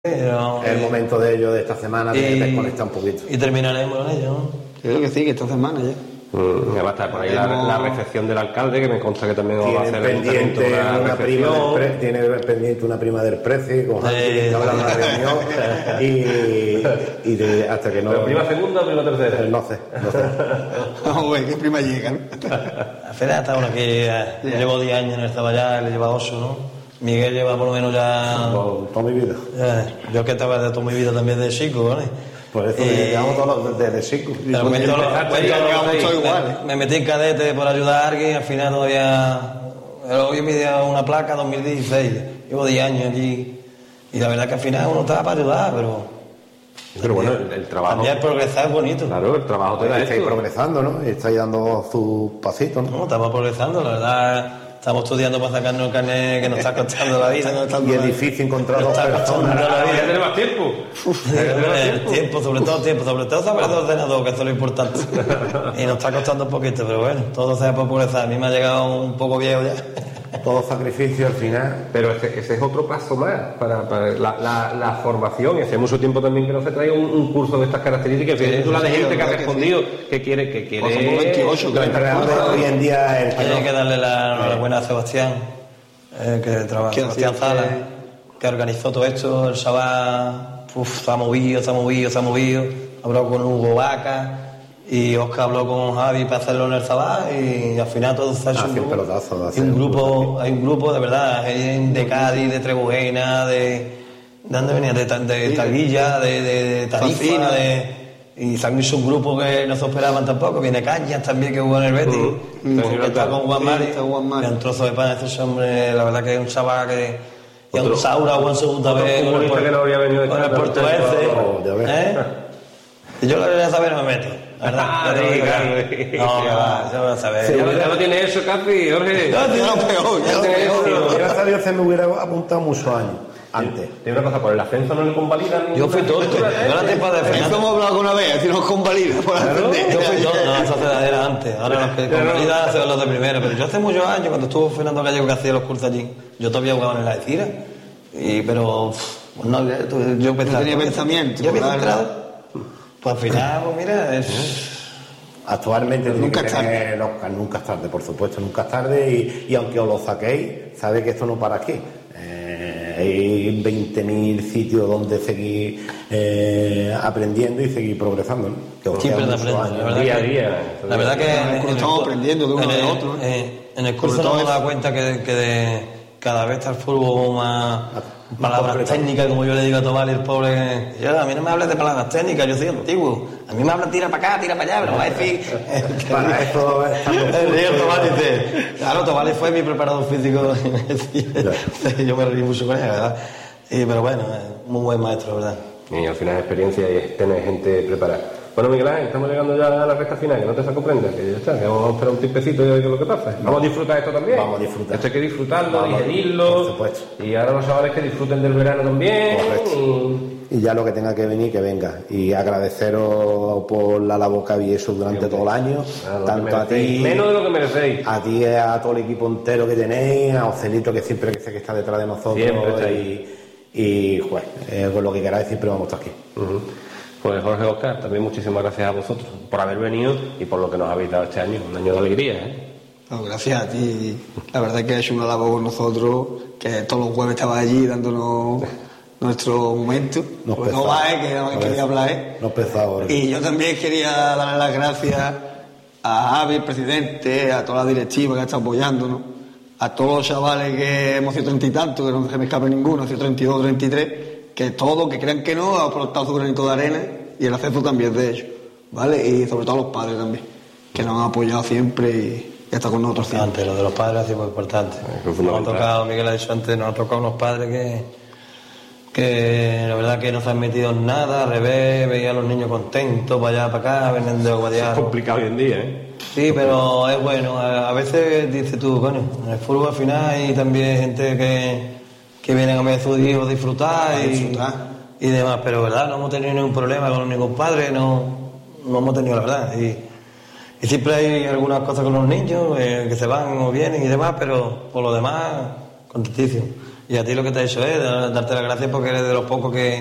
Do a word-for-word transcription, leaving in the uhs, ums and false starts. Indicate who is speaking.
Speaker 1: Pero,
Speaker 2: es el momento de ellos de esta semana de desconectar un poquito.
Speaker 1: Y terminaremos con ello, ¿no?
Speaker 3: Creo que sí, que esta semana ya.
Speaker 4: Mm, va a estar por ahí la, la recepción del alcalde, que me consta que también va a hacer
Speaker 2: pendiente
Speaker 4: una,
Speaker 2: una prima del pre, tiene pendiente una prima del precio con Javi, que habla una reunión y, y de, hasta que no.
Speaker 4: ¿Pero prima segunda o prima tercera?
Speaker 2: No sé, no sé.
Speaker 3: Vamos a ver qué prima llegan.
Speaker 1: Al final está uno que eh, yeah. llevo diez años en estaba ya, le lleva ocho, ¿no? Miguel lleva por lo menos ya.
Speaker 2: Toda mi vida.
Speaker 1: Eh, yo que estaba de toda mi vida también de chico, ¿vale?
Speaker 2: Por eso eh, llevamos todos los de chico.
Speaker 1: Me metí en cadete por ayudar a alguien, al final todavía. Hoy me dio una placa dos mil dieciséis. Llevo diez años allí. Y la verdad que al final uno estaba para ayudar, pero.
Speaker 4: Pero bueno, el, el trabajo.
Speaker 1: También progresar es bonito.
Speaker 4: Claro, el trabajo te da esto.
Speaker 2: Estáis progresando, ¿no? Y estáis dando sus pasitos, ¿no?
Speaker 1: No, estamos progresando, la verdad. Estamos estudiando para sacarnos el carnet que nos está costando la vida. No
Speaker 2: y es difícil encontrar dos personas.
Speaker 4: Ya tenemos más tiempo.
Speaker 1: Uf, el tiempo, sobre todo tiempo, sobre todo saber el ordenador, que eso es lo importante. Y nos está costando un poquito, pero bueno, todo sea por progresar. A mí me ha llegado un poco viejo ya.
Speaker 2: Todo sacrificio al final.
Speaker 4: Pero ese, ese es otro paso más para, para la, la, la formación. Y hace mucho tiempo también que no se trae un, un curso de estas características. Fíjate tú la de gente que ha respondido, que quiere, que quiere.
Speaker 2: veintiocho, que hoy en día el
Speaker 1: que hay que darle la enhorabuena a Sebastián, eh, que trabaja, Sebastián Zala, que organizó todo esto. El chaval uf, se ha movido, se ha movido, se ha movido. Habló con Hugo Vaca. Y Oscar habló con Javi para hacerlo en el Zabá y al final todo se ha hecho
Speaker 2: ah,
Speaker 1: un grupo,
Speaker 2: pelotazo,
Speaker 1: hay un grupo, hay un grupo de verdad, de Cádiz, de Trebujena, de, ¿de dónde venía? De, de, de Taguilla, de, de, de Tarifa, de, y se han hecho un grupo que no se esperaban tampoco. Viene Cañas también, que jugó en el Betis, uh, que está con Juan Mari, sí, un trozo de pan. Este hombre, la verdad que es un chaval que y a un Saura o en segunda vez con el, por,
Speaker 4: que no había venido
Speaker 1: con el portugués, ¿eh? Y yo lo quería saber, no me meto. ¿Verdad?
Speaker 4: Ah, sí, claro.
Speaker 1: No, que va, yo voy a saber.
Speaker 4: Sí, ya, ya lo tiene eso, Capi, Jorge.
Speaker 3: No, ya lo peor, ya lo peor.
Speaker 2: Gracias a Dios se me hubiera apuntado muchos años antes.
Speaker 4: Tiene una cosa, por el ascenso no le convalidan.
Speaker 1: Yo fui tonto. Yo la tiempo de
Speaker 3: Eso hemos hablado una vez, si nos convalida por ascender.
Speaker 1: Yo fui tonto. No, esa ciudad era antes. Ahora los que convalidan son los de primera. Pero yo hace muchos años, cuando estuvo Fernando Gallego que hacía los cursos allí, yo todavía jugaba en la Ecira. Y, pero, pues no, yo pensaba.
Speaker 3: No tenía pensamiento.
Speaker 1: Yo había entrado. Pues al final, pues mira, es.
Speaker 2: Actualmente nunca es tarde. No, nunca es tarde, por supuesto, nunca es tarde. Y, y aunque os lo saquéis, sabéis que esto no para aquí. Eh, hay veinte mil sitios donde seguir eh, aprendiendo y seguir progresando, ¿no? Que
Speaker 1: siempre se aprende,
Speaker 4: día a día.
Speaker 1: La verdad que en, en
Speaker 3: estamos
Speaker 1: el,
Speaker 3: aprendiendo de uno de otro.
Speaker 1: ¿eh? En el curso nos hemos dado cuenta que, que de, cada vez está el fútbol más. Palabras técnicas, como yo le digo a Tomás, el pobre. Yo, a mí no me hables de palabras técnicas, yo soy antiguo. A mí me hablan tira para acá, tira para allá, pero va a decir.
Speaker 2: Para esto
Speaker 1: el Tomás dice. Claro, Tomás fue mi preparador físico. Yo me reí mucho con él, ¿verdad? Y, pero bueno, muy buen maestro, ¿verdad?
Speaker 4: Y al final es experiencia y es tener gente preparada. Bueno, Miguel Ángel, estamos llegando ya a la recta final, que no te saco prenda, que ya está, que vamos a esperar un tiempecito y a ver qué es lo que pasa. Vamos a disfrutar esto también.
Speaker 2: Vamos a disfrutar.
Speaker 4: Esto hay que disfrutarlo,
Speaker 2: vamos,
Speaker 4: digerirlo.
Speaker 2: Por supuesto.
Speaker 4: Y ahora los chavales que disfruten del verano también.
Speaker 2: Correcto. Y... y ya lo que tenga que venir, que venga. Y agradeceros por la labor que habéis hecho durante todo el año.
Speaker 4: Claro,
Speaker 2: tanto a ti.
Speaker 4: Menos de lo que merecéis.
Speaker 2: A ti, a todo el equipo entero que tenéis, a Ocelito, que siempre que sé que está detrás de nosotros.
Speaker 4: Siempre
Speaker 2: y, y, pues, eh, con lo que queráis, siempre vamos a estar aquí.
Speaker 4: Uh-huh. Pues Jorge, Oscar, también muchísimas gracias a vosotros por haber venido y por lo que nos habéis dado este año, un año de alegría, ¿eh?
Speaker 3: No, gracias a ti. La verdad es que has hecho una labor con nosotros, que todos los jueves estabas allí dándonos nuestro momento.
Speaker 2: No,
Speaker 3: pues no va, ¿eh? Que no quería hablar, ¿eh?
Speaker 2: No pesado.
Speaker 3: Y yo también quería darle las gracias a Javi, el presidente, a toda la directiva que está apoyándonos, a todos los chavales que hemos sido treinta y tantos, que no se me escape ninguno, hemos sido treinta y dos, treinta y tres, que todos, que crean que no, ha aportado su granito de arena y el acceso también es de ellos, ¿vale? Y sobre todo los padres también, que nos han apoyado siempre y ya está con nosotros siempre.
Speaker 1: Antes, lo de los padres ha sido muy importante. Nos ha tocado, Miguel ha dicho antes, nos ha tocado unos padres que, que la verdad que no se han metido en nada, al revés, veía a los niños contentos, para allá, para acá, vendiendo de Guadiaro.
Speaker 4: Es complicado hoy en día, ¿eh?
Speaker 1: Sí, pero es bueno. A veces dices tú, bueno, en el fútbol al final hay también gente que que vienen a ver a sus hijos disfrutar y, disfrutar y demás, pero verdad, no hemos tenido ningún problema con ningún padre, no, no hemos tenido la verdad. Y, y siempre hay algunas cosas con los niños eh, que se van o vienen y demás, pero por lo demás, contentísimo. Y a ti lo que te ha hecho es darte las gracias porque eres de los pocos que